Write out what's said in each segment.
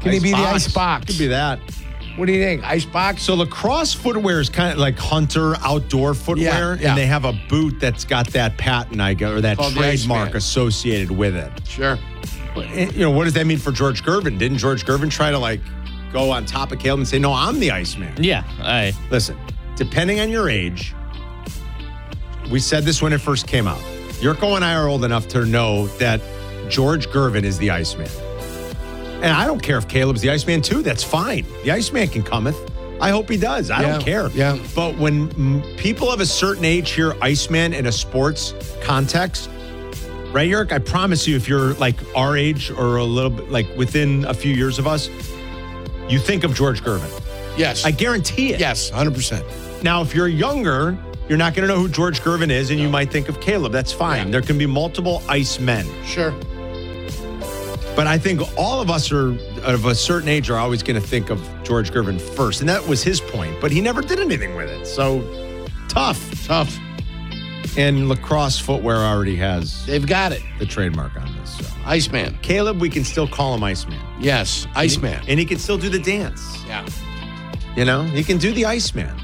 Can he be the ice box? Could be that. What do you think? Ice box? So lacrosse footwear is kind of like hunter outdoor footwear, Yeah. and they have a boot that's got that patent or that Called the trademark Iceman. associated with it. Sure. What does that mean for George Gervin? Didn't George Gervin try to go on top of Caleb and say, "No, I'm the Iceman"? Yeah. Listen, depending on your age, we said this when it first came out. Yurko and I are old enough to know that George Gervin is the Iceman. And I don't care if Caleb's the Iceman too. That's fine. The Iceman can cometh. I hope he does. I don't care. Yeah. But when people of a certain age hear Iceman in a sports context, right, Yerk? I promise you, if you're like our age or a little bit like within a few years of us, you think of George Gervin. Yes. I guarantee it. Yes, 100%. Now, if you're younger, you're not going to know who George Gervin is, and you might think of Caleb. That's fine. Yeah. There can be multiple Icemen. Sure. But I think all of us are of a certain age are always going to think of George Gervin first. And that was his point. But he never did anything with it. So tough. And lacrosse footwear already has They've got it. the trademark on this. So. Iceman. Caleb, we can still call him Iceman. Yes, Iceman. And he can still do the dance. Yeah. He can do the Iceman.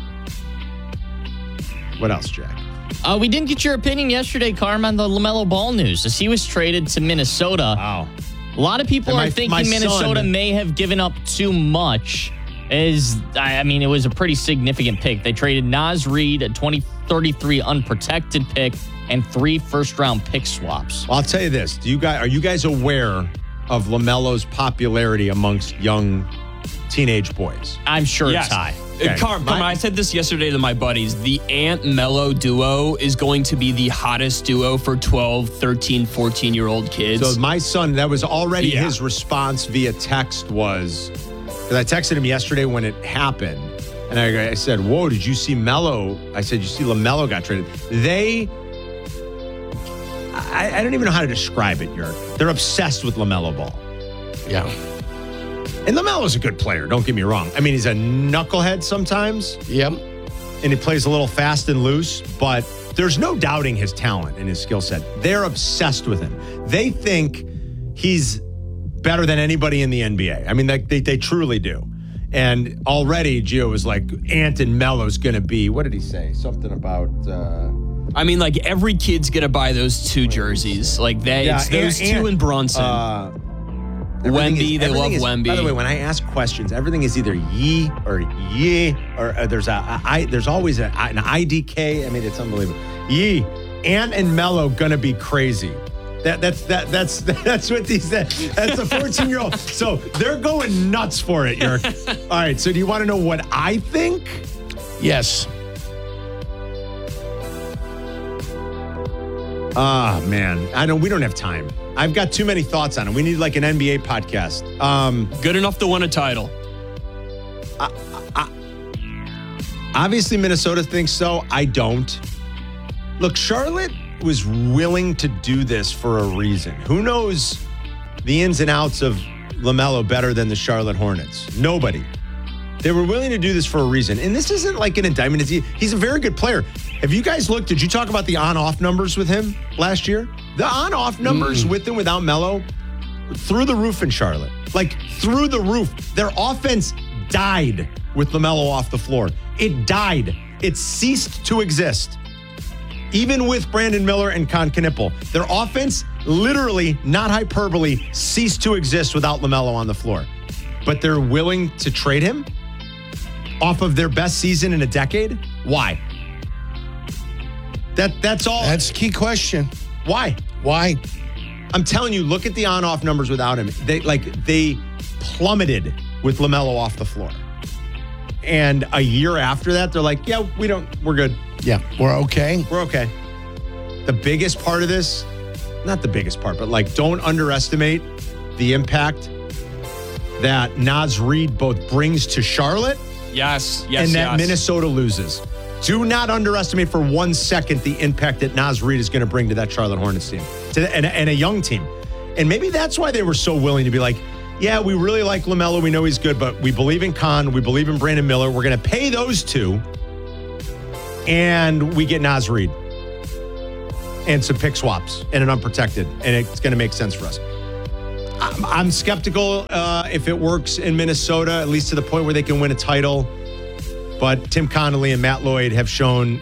What else, Jack? We didn't get your opinion yesterday, Carm, on the LaMelo Ball news. As he was traded to Minnesota. Wow. A lot of people And are thinking Minnesota may have given up too much. It was a pretty significant pick. They traded Naz Reid, a 2033 unprotected pick, and 3 first-round pick swaps. Well, I'll tell you this. Are you guys aware of LaMelo's popularity amongst young teenage boys? I'm sure Yes. it's high. Okay. Carm, I said this yesterday to my buddies. The Ant-Melo duo is going to be the hottest duo for 12, 13, 14-year-old kids. So my son, that was already Yeah. his response via text was, because I texted him yesterday when it happened, and I said, whoa, did you see Melo? I said, you see LaMelo got traded. I don't even know how to describe it, Yerk. They're obsessed with LaMelo Ball. Yeah. And LaMelo's a good player, don't get me wrong. I mean, he's a knucklehead sometimes, Yep. and he plays a little fast and loose, but there's no doubting his talent and his skill set. They're obsessed with him. They think he's better than anybody in the NBA. I mean, they truly do. And already Gio was like, Ant and Melo's going to be, what did he say? Something about... every kid's going to buy those 2 jerseys. It's those 2 and Brunson. Wemby, they love Wemby. By the way, when I ask questions, everything is either ye or ye, or there's always an IDK. I mean, it's unbelievable. Ye, Ant and Melo gonna be crazy. That's what these. That's a 14-year-old. So they're going nuts for it, Yerk. All right. So do you want to know what I think? Yes. Ah, man. I know we don't have time. I've got too many thoughts on it. We need like an NBA podcast. Good enough to win a title. Obviously, Minnesota thinks so. I don't. Look, Charlotte was willing to do this for a reason. Who knows the ins and outs of LaMelo better than the Charlotte Hornets? Nobody. They were willing to do this for a reason. And this isn't like an indictment. He's a very good player. Have you guys looked? Did you talk about the on-off numbers with him last year? The on-off numbers with and without Melo, through the roof in Charlotte. Like, through the roof. Their offense died with LaMelo off the floor. It died. It ceased to exist. Even with Brandon Miller and Con Knippel, their offense literally, not hyperbole, ceased to exist without LaMelo on the floor. But they're willing to trade him off of their best season in a decade? Why? That's all. That's a key question. Why? I'm telling you, look at the on-off numbers without him. They plummeted with LaMelo off the floor. And a year after that, they're like, yeah, we're good. Yeah, we're okay. We're okay. The biggest part of this, not the biggest part, but don't underestimate the impact that Naz Reid both brings to Charlotte Yes. and that Minnesota loses. Do not underestimate for 1 second the impact that Naz Reid is going to bring to that Charlotte Hornets team and a young team. And maybe that's why they were so willing to be like, yeah, we really like LaMelo. We know he's good, but we believe in Con. We believe in Brandon Miller. We're going to pay those 2. And we get Naz Reid and some pick swaps and an unprotected. And it's going to make sense for us. I'm skeptical if it works in Minnesota, at least to the point where they can win a title. But Tim Connolly and Matt Lloyd have shown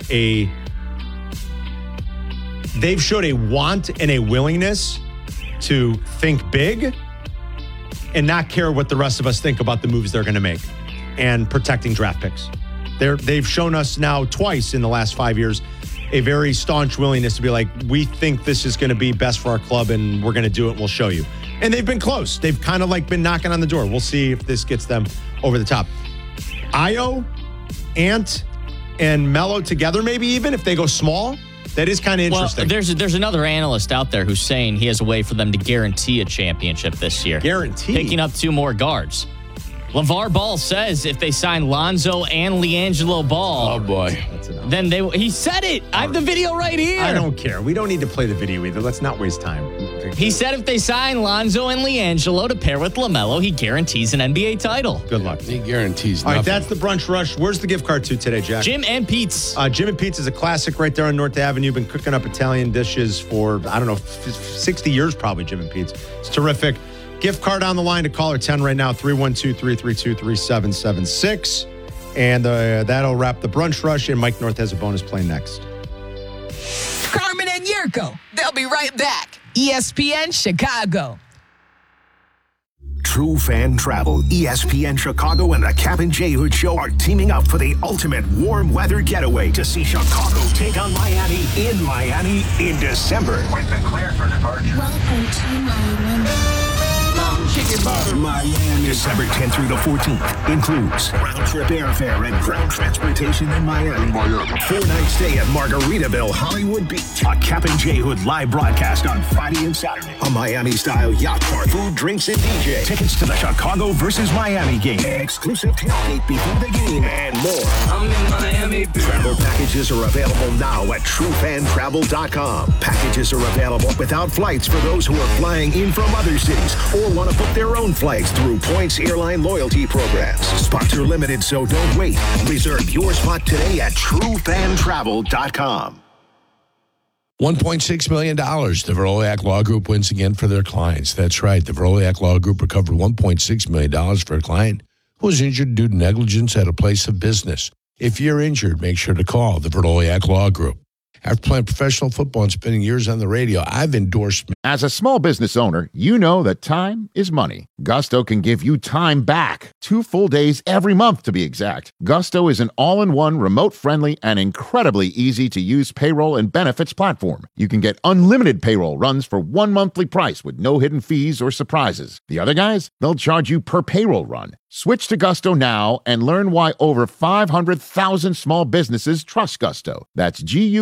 they've showed a want and a willingness to think big and not care what the rest of us think about the moves they're going to make and protecting draft picks. They've shown us now twice in the last 5 years a very staunch willingness to be like, we think this is going to be best for our club and we're going to do it. We'll show you. And they've been close. They've kind of like been knocking on the door. We'll see if this gets them over the top. Io, Ant, and Melo together, maybe even if they go small. That is kind of interesting. Well, there's another analyst out there who's saying he has a way for them to guarantee a championship this year. Guarantee? Picking up 2 more guards. LeVar Ball says if they sign Lonzo and LiAngelo Ball, oh boy, then he said it. I have the video right here. I don't care. We don't need to play the video either. Let's not waste time. He said if they sign Lonzo and LiAngelo to pair with LaMelo, he guarantees an NBA title. Good luck. He guarantees nothing. All right, that's the Brunch Rush. Where's the gift card to today, Jack? Jim and Pete's. Jim and Pete's is a classic right there on North Avenue. Been cooking up Italian dishes for, 60 years probably, Jim and Pete's. It's terrific. Gift card on the line to caller 10 right now, 312-332-3776. And that'll wrap the Brunch Rush, and Mike North has a bonus play next. Carmen and Yurko, they'll be right back. ESPN Chicago. True Fan Travel, ESPN Chicago, and the Cap and J Hood Show are teaming up for the ultimate warm weather getaway to see Chicago take on Miami in December. With the clear for departure. Welcome to Miami. Miami. December 10th through the 14th includes round-trip airfare and ground transportation in Miami. 4-night stay at Margaritaville, Hollywood Beach. A Cap and J Hood live broadcast on Friday and Saturday. A Miami-style yacht party, food, drinks, and DJ. Tickets to the Chicago versus Miami game. Exclusive tailgate before the game and more. I'm in Miami. Travel packages are available now at TrueFanTravel.com. Packages are available without flights for those who are flying in from other cities or want to book their own flights through Points Airline loyalty programs. Spots are limited, so don't wait. Reserve your spot today at TrueFanTravel.com. $1.6 million. The Veroliak Law Group wins again for their clients. That's right. The Veroliak Law Group recovered $1.6 million for a client who was injured due to negligence at a place of business. If you're injured, make sure to call the Veroliak Law Group. After playing professional football and spending years on the radio, I've endorsed. As a small business owner, you know that time is money. Gusto can give you time back. 2 full days every month, to be exact. Gusto is an all-in-one, remote-friendly, and incredibly easy-to-use payroll and benefits platform. You can get unlimited payroll runs for 1 monthly price with no hidden fees or surprises. The other guys, they'll charge you per payroll run. Switch to Gusto now and learn why over 500,000 small businesses trust Gusto. That's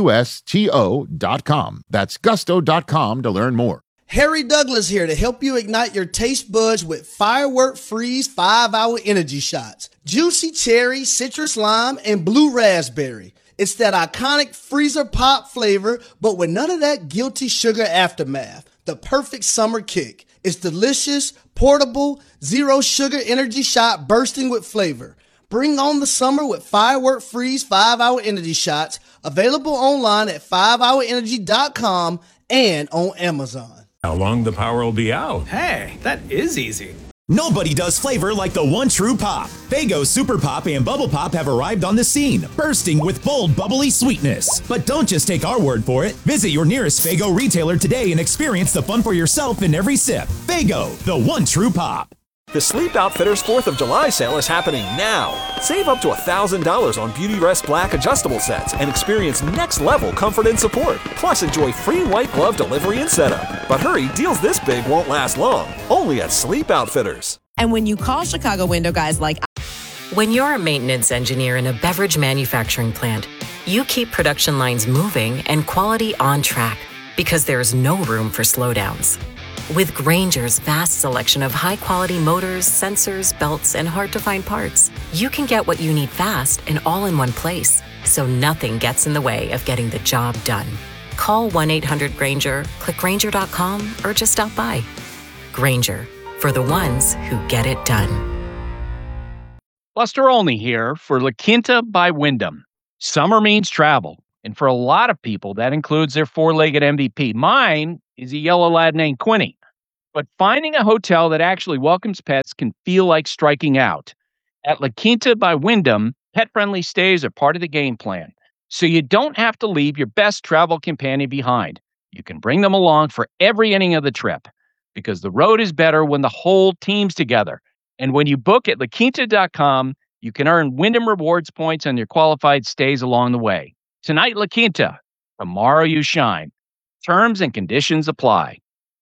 GUSTO.com. That's gusto.com to learn more. Harry Douglas here to help you ignite your taste buds with Firework Freeze 5-Hour Energy Shots. Juicy cherry, citrus lime, and blue raspberry. It's that iconic freezer pop flavor, but with none of that guilty sugar aftermath. The perfect summer kick. It's delicious, portable, zero sugar energy shot bursting with flavor. Bring on the summer with Firework Freeze 5-Hour Energy Shots, available online at 5hourenergy.com and on Amazon. How long the power will be out? Hey, that is easy. Nobody does flavor like the one true pop. Faygo Super Pop and Bubble Pop have arrived on the scene, bursting with bold, bubbly sweetness. But don't just take our word for it. Visit your nearest Faygo retailer today and experience the fun for yourself in every sip. Faygo, the one true pop. The Sleep Outfitters 4th of July sale is happening now. Save up to $1,000 on Beautyrest Black adjustable sets and experience next-level comfort and support. Plus, enjoy free white glove delivery and setup. But hurry, deals this big won't last long. Only at Sleep Outfitters. And when you call Chicago Window Guys like... When you're a maintenance engineer in a beverage manufacturing plant, you keep production lines moving and quality on track because there's no room for slowdowns. With Grainger's vast selection of high-quality motors, sensors, belts, and hard-to-find parts, you can get what you need fast and all in one place, so nothing gets in the way of getting the job done. Call 1-800-GRAINGER, click Grainger.com, or just stop by. Grainger, for the ones who get it done. Buster Olney here for La Quinta by Wyndham. Summer means travel, and for a lot of people, that includes their four-legged MVP. Mine is a yellow lad named Quinny. But finding a hotel that actually welcomes pets can feel like striking out. At La Quinta by Wyndham, pet-friendly stays are part of the game plan, so you don't have to leave your best travel companion behind. You can bring them along for every inning of the trip, because the road is better when the whole team's together. And when you book at LaQuinta.com, you can earn Wyndham Rewards points on your qualified stays along the way. Tonight, La Quinta. Tomorrow, you shine. Terms and conditions apply.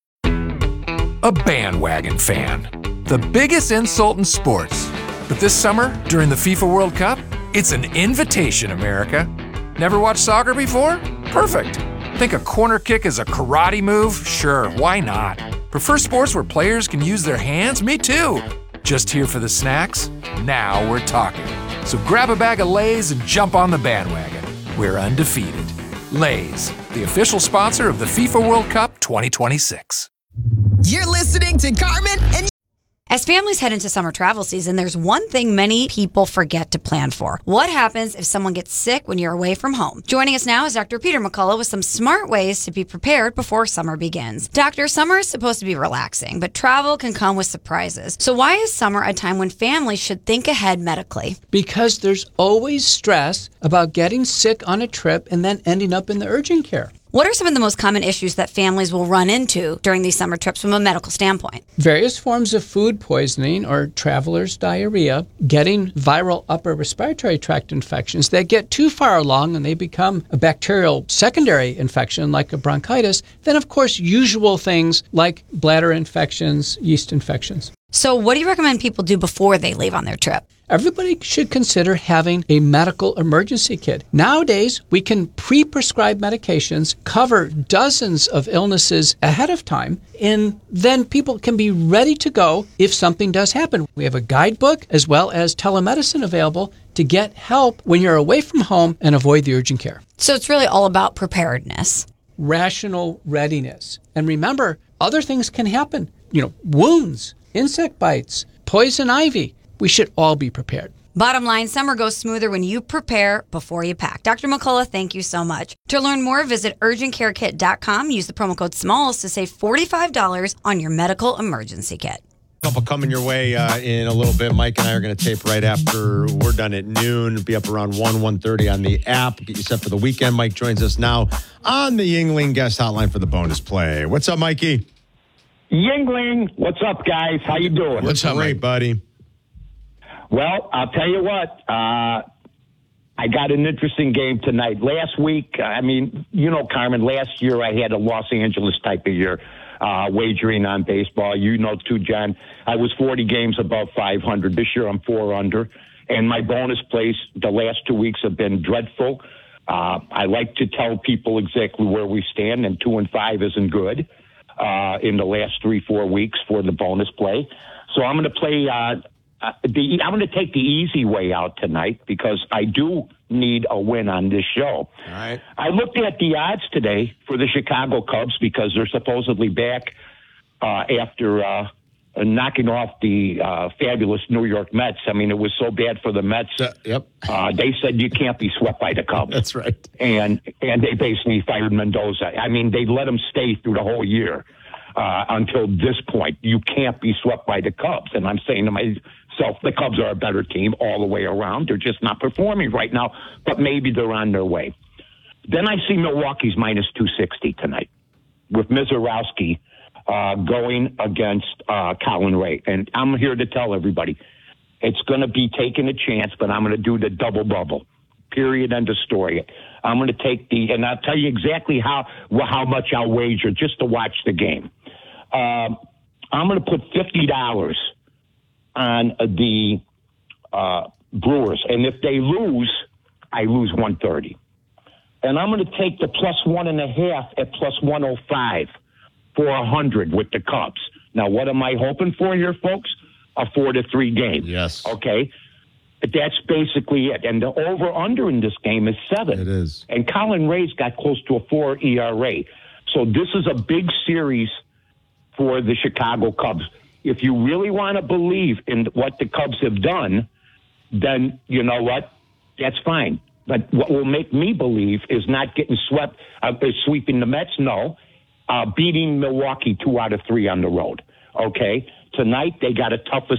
A bandwagon fan. The biggest insult in sports. But this summer, during the FIFA World Cup, it's an invitation, America. Never watched soccer before? Perfect. Think a corner kick is a karate move? Sure, why not? Prefer sports where players can use their hands? Me too. Just here for the snacks? Now we're talking. So grab a bag of Lay's and jump on the bandwagon. We're undefeated. Lay's, the official sponsor of the FIFA World Cup 2026. You're listening to Carmen and... As families head into summer travel season, there's one thing many people forget to plan for. What happens if someone gets sick when you're away from home? Joining us now is Dr. Peter McCullough with some smart ways to be prepared before summer begins. Doctor, summer is supposed to be relaxing, but travel can come with surprises. So why is summer a time when families should think ahead medically? Because there's always stress about getting sick on a trip and then ending up in the urgent care. What are some of the most common issues that families will run into during these summer trips from a medical standpoint? Various forms of food poisoning or traveler's diarrhea, getting viral upper respiratory tract infections that get too far along and they become a bacterial secondary infection like a bronchitis. Then, of course, usual things like bladder infections, yeast infections. So what do you recommend people do before they leave on their trip? Everybody should consider having a medical emergency kit. Nowadays, we can pre-prescribe medications, cover dozens of illnesses ahead of time, and then people can be ready to go if something does happen. We have a guidebook as well as telemedicine available to get help when you're away from home and avoid the urgent care. So it's really all about preparedness. Rational readiness. And remember, other things can happen. Wounds, insect bites, poison ivy. We should all be prepared. Bottom line, summer goes smoother when you prepare before you pack. Dr. McCullough, thank you so much. To learn more, visit urgentcarekit.com. Use the promo code SMALLS to save $45 on your medical emergency kit. Couple coming your way in a little bit. Mike and I are going to tape right after we're done at noon. Be up around 1:30 on the app. Get you set for the weekend. Mike joins us now on the Yuengling guest hotline for the bonus play. What's up, Mikey? Yuengling, what's up, guys? How you doing? What's up, great, buddy? Well, I'll tell you what. I got an interesting game tonight. Last week, Carmen, last year I had a Los Angeles type of year wagering on baseball. You know, too, John. I was 40 games above 500. This year I'm 4 under. And my bonus plays the last 2 weeks have been dreadful. I like to tell people exactly where we stand, and 2-5 isn't good in the last 3-4 weeks for the bonus play. So I'm going to play... I'm going to take the easy way out tonight because I do need a win on this show. All right. I looked at the odds today for the Chicago Cubs because they're supposedly back after knocking off the fabulous New York Mets. I mean, it was so bad for the Mets. Yep. They said you can't be swept by the Cubs. That's right. And they basically fired Mendoza. I mean, they let him stay through the whole year until this point. You can't be swept by the Cubs. And I'm saying to myself, the Cubs are a better team all the way around. They're just not performing right now, but maybe they're on their way. Then I see Milwaukee's minus 260 tonight with Mizorowski going against Colin Ray. And I'm here to tell everybody, it's going to be taking a chance, but I'm going to do the double bubble. Period. End of story. I'm going to take and I'll tell you exactly how much I'll wager just to watch the game. I'm going to put $50 on the Brewers, and if they lose, I lose 130. And I'm going to take the plus 1.5 at plus 105 for 100 with the Cubs. Now, what am I hoping for here, folks? A 4-3 game. Yes. Okay. That's basically it. And the over-under in this game is 7. It is. And Colin Ray's got close to a 4 ERA. So this is a big series for the Chicago Cubs. If you really want to believe in what the Cubs have done, then you know what? That's fine. But what will make me believe is not getting swept, sweeping the Mets, no. beating Milwaukee 2 out of 3 on the road. Okay? Tonight, they got a tough